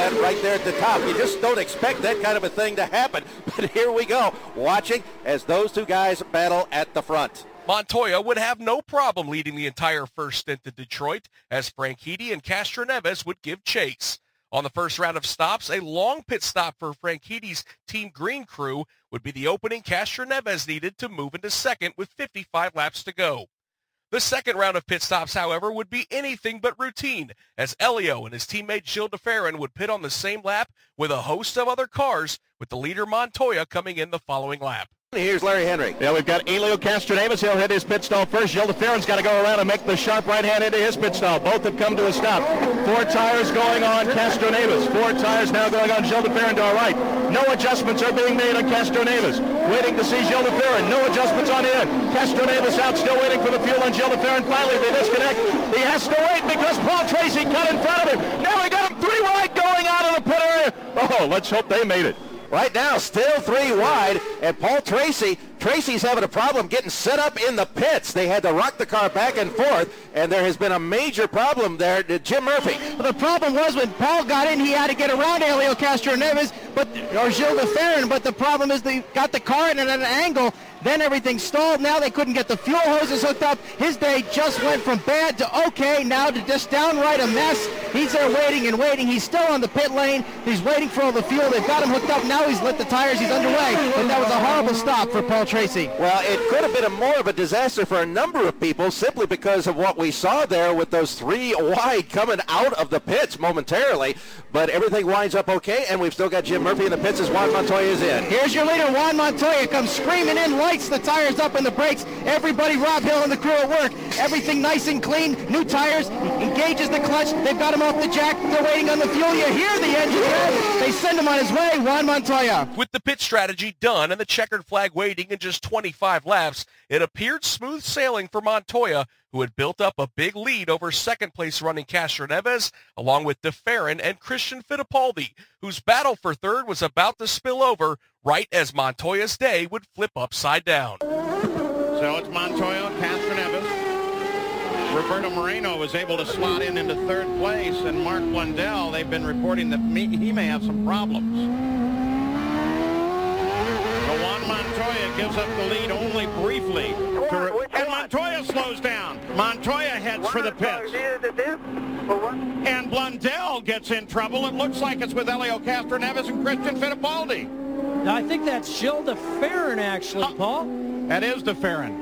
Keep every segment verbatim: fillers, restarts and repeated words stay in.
that right there at the top. You just don't expect that kind of a thing to happen. But here we go, watching as those two guys battle at the front. Montoya would have no problem leading the entire first stint to Detroit, as Franchitti and Castroneves would give chase. On the first round of stops, a long pit stop for Franchitti's Team Green crew would be the opening Castroneves needed to move into second with fifty-five laps to go. The second round of pit stops, however, would be anything but routine, as Elio and his teammate Gilles de Ferran would pit on the same lap with a host of other cars, with the leader Montoya coming in the following lap. Here's Larry Henry. Yeah, we've got Elio Castroneves. He'll hit his pit stall first. Gilles de Ferran's got to go around and make the sharp right hand into his pit stall. Both have come to a stop. Four tires going on Castroneves. Four tires now going on Gilles de Ferran to our right. No adjustments are being made on Castroneves. Waiting to see Gilles de Ferran. No adjustments on the end. Castroneves out, still waiting for the fuel on Gilles de Ferran. Finally, they disconnect. He has to wait because Paul Tracy cut in front of him. Now we got him three wide going out of the pit area. Oh, let's hope they made it. Right now, still three wide, and Paul Tracy, Tracy's having a problem getting set up in the pits. They had to rock the car back and forth, and there has been a major problem there to Jim Murphy. Well, the problem was when Paul got in, he had to get around Elio Castroneves, but, or Gilles de Ferran, but the problem is they got the car in at an angle. Then everything stalled. Now they couldn't get the fuel hoses hooked up. His day just went from bad to okay, now to just downright a mess. He's there waiting and waiting. He's still on the pit lane. He's waiting for all the fuel. They've got him hooked up. Now he's lit the tires. He's underway. But that was a horrible stop for Paul Tracy. Well, it could have been a more of a disaster for a number of people simply because of what we saw there with those three wide coming out of the pits momentarily. But everything winds up okay, and we've still got Jim Murphy in the pits as Juan Montoya is in. Here's your leader, Juan Montoya, comes screaming in, lights the tires up and the brakes. Everybody, Rob Hill and the crew at work. Everything nice and clean. New tires, engages the clutch. They've got him off the jack. They're waiting on the fuel. You hear the engine rev. They send him on his way, Juan Montoya. With the pit strategy done and the checkered flag waiting in just twenty-five laps, it appeared smooth sailing for Montoya, who had built up a big lead over second-place running Castroneves, along with de Ferran and Christian Fittipaldi, whose battle for third was about to spill over right as Montoya's day would flip upside down. So it's Montoya, Castroneves. Roberto Moreno was able to slot in into third place, and Mark Blundell, they've been reporting that he may have some problems. So Juan Montoya gives up the lead only briefly. To, and Montoya slows down. Montoya heads for the pits. And Blundell gets in trouble. It looks like it's with Elio Castroneves and Christian Fittipaldi. Now, I think that's Gilles de Ferran, actually, uh, Paul. That is de Ferran.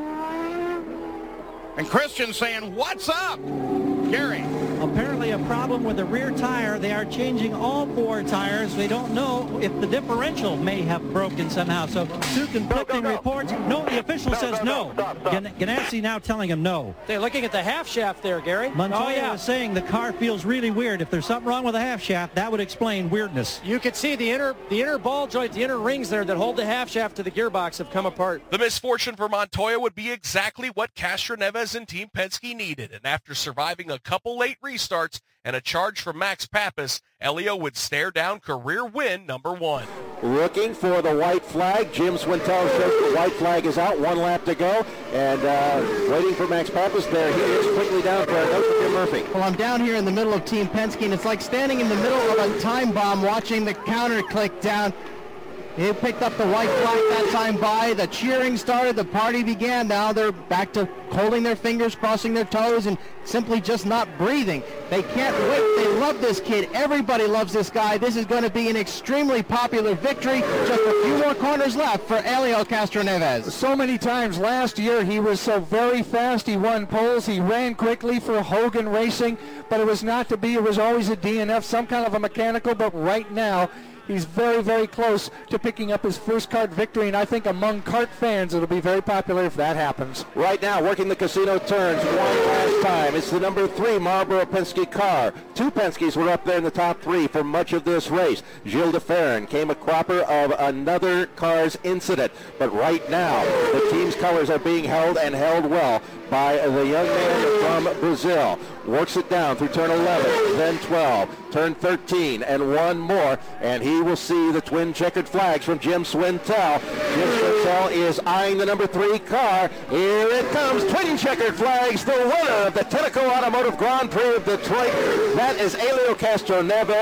And Christian saying, what's up? Gary. Apparently a problem with the rear tire. They are changing all four tires. They don't know if the differential may have broken somehow. So two conflicting go, go, go. reports. No, the official no, says no. no. Stop, stop. Ganassi now telling him no. They're looking at the half shaft there, Gary. Montoya oh, yeah. is saying the car feels really weird. If there's something wrong with the half shaft, that would explain weirdness. You could see the inner the inner ball joint, the inner rings there that hold the half shaft to the gearbox have come apart. The misfortune for Montoya would be exactly what Castroneves and Team Penske needed, and after surviving a couple late restarts and a charge from Max Papis, Elio would stare down career win number one. Looking for the white flag. Jim Swintel shows the white flag is out. One lap to go. And uh, waiting for Max Papis. There he is, quickly down for a note for Jim Murphy. Well, I'm down here in the middle of Team Penske, and it's like standing in the middle of a time bomb watching the counter click down. He picked up the white flag that time by. The cheering started. The party began. Now they're back to holding their fingers, crossing their toes, and simply just not breathing. They can't wait. They love this kid. Everybody loves this guy. This is going to be an extremely popular victory. Just a few more corners left for Elio Castroneves. So many times last year he was so very fast. He won poles. He ran quickly for Hogan Racing, but it was not to be. It was always a D N F, some kind of a mechanical, but right now he's very, very close to picking up his first kart victory, and I think among kart fans it'll be very popular if that happens. Right now, working the casino turns one last time. It's the number three Marlboro Penske car. Two Penskes were up there in the top three for much of this race. Gilles de Ferran came a cropper of another car's incident, but right now the team's colors are being held and held well by the young man from Brazil. Works it down through turn eleven, then twelve, turn thirteen, and one more, and he will see the twin checkered flags from Jim Swintel. Jim Swintel is eyeing the number three car. Here it comes, twin checkered flags, the winner of the Tenneco Automotive Grand Prix of Detroit. That is Elio Castroneves.